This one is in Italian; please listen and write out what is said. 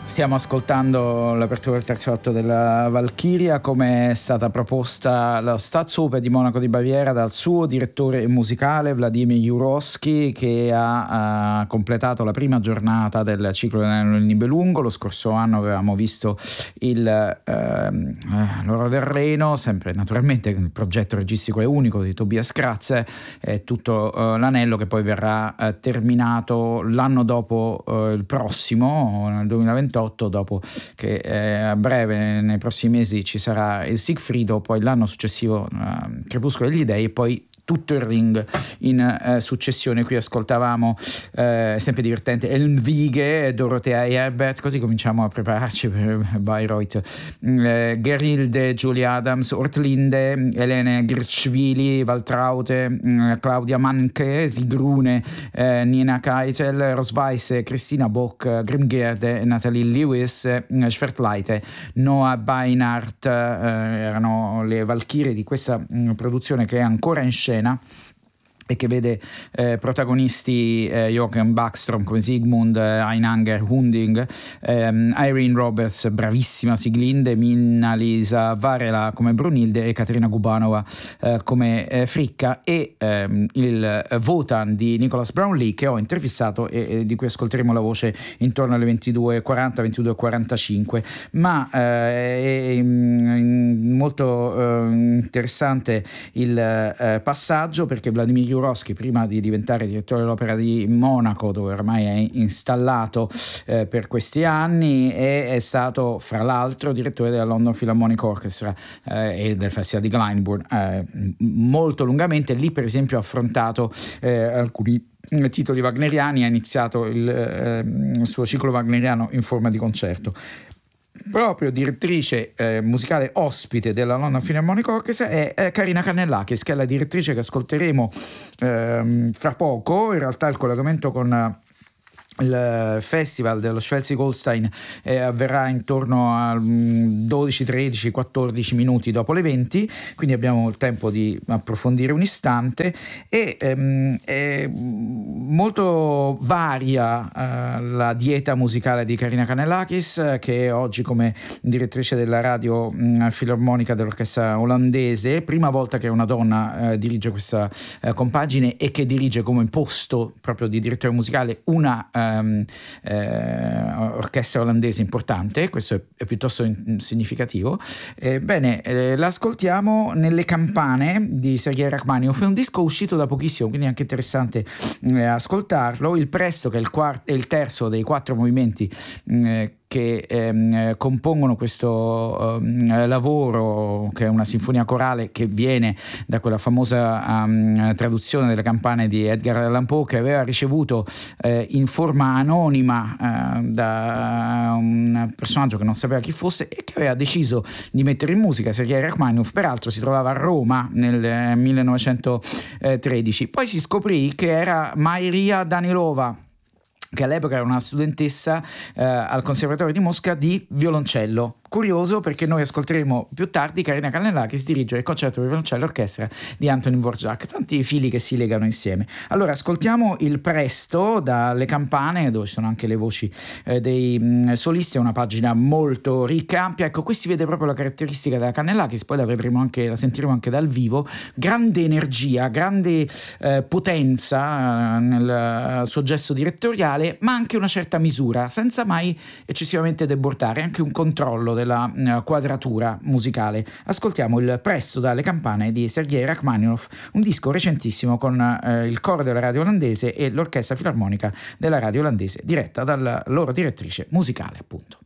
Stiamo ascoltando l'apertura del terzo atto della Valchiria, come è stata proposta la Staatsoper di Monaco di Baviera dal suo direttore musicale Vladimir Jurowski, che ha completato la prima giornata del ciclo del Nibelungo. Lo scorso anno avevamo visto l'Oro del Reno, sempre naturalmente il progetto registico è unico di Tobias Kratz, è tutto l'anello che poi verrà terminato l'anno dopo il prossimo, nel 2028, dopo che a breve, nei prossimi mesi, ci sarà il Siegfriedo, poi l'anno successivo Crepuscolo degli Dei e poi tutto il Ring in successione. Qui ascoltavamo sempre divertente Elmwige, Dorothea Herbert, così cominciamo a prepararci per Bayreuth, Gerilde, Julie Adams, Ortlinde, Elene Girchvili, Waltraute, Claudia Manke, Sigrune, Nina Keitel, Rosweiss, Christina Bock, Grimgerde, Natalie Lewis, Schwertleite, Noah Beinart erano le Valchirie di questa produzione che è ancora in scena e che vede protagonisti Joachim Backstrom come Sigmund, Einanger Hunding, Irene Roberts, bravissima Sieglinde, Minna-Lisa Varela come Brunilde e Katerina Gubanova come Fricka, e il Wotan di Nicholas Brownlee, che ho intervistato e di cui ascolteremo la voce intorno alle 22:40, 22:45. Ma è molto interessante il passaggio, perché Vladimir Jurowski, prima di diventare direttore dell'Opera di Monaco, dove ormai è installato per questi anni, è stato fra l'altro direttore della London Philharmonic Orchestra e del Festival di Glyndebourne molto lungamente. Lì per esempio ha affrontato alcuni titoli wagneriani, ha iniziato il suo ciclo wagneriano in forma di concerto. Proprio direttrice musicale ospite della London Philharmonic Orchestra è Karina Kannellakis, che è la direttrice che ascolteremo fra poco. In realtà il collegamento con il festival dello Schleswig-Holstein avverrà intorno a 12, 13, 14 minuti dopo le 20, quindi abbiamo il tempo di approfondire un istante. E molto varia la dieta musicale di Karina Kannellakis, che oggi come direttrice della radio filarmonica dell'orchestra olandese, prima volta che una donna dirige questa compagine e che dirige come posto proprio di direttore musicale una orchestra olandese importante. Questo è piuttosto significativo. L'ascoltiamo nelle campane di Sergei Rachmaninoff. È un disco uscito da pochissimo, quindi è anche interessante ascoltarlo. Il presto, che è il terzo dei 4 movimenti che compongono questo lavoro, che è una sinfonia corale che viene da quella famosa traduzione delle campane di Edgar Allan Poe, che aveva ricevuto in forma anonima da un personaggio che non sapeva chi fosse e che aveva deciso di mettere in musica. Sergei Rachmaninoff peraltro si trovava a Roma nel 1913. Poi si scoprì che era Maria Danilova, che all'epoca era una studentessa al Conservatorio di Mosca di violoncello. Curioso, perché noi ascolteremo più tardi Karina Kannellakis dirige il concerto per violoncello orchestra di Antonin Dvorak. Tanti fili che si legano insieme. Allora ascoltiamo il presto dalle campane, dove ci sono anche le voci dei solisti. È una pagina molto ricca, ampia. Ecco, qui si vede proprio la caratteristica della Kannellakis, poi la sentiremo anche dal vivo. Grande energia, grande potenza nel suo gesto direttoriale, ma anche una certa misura, senza mai eccessivamente debordare, anche un controllo della quadratura musicale. Ascoltiamo il presto dalle campane di Sergei Rachmaninoff, un disco recentissimo con il coro della radio olandese e l'orchestra filarmonica della radio olandese, diretta dalla loro direttrice musicale, appunto.